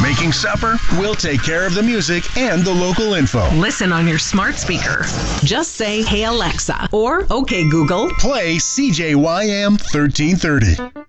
Making supper? We'll take care of the music and the local info. Listen on your smart speaker. Just say, "Hey Alexa," or "Okay Google." Play CJYM 1330.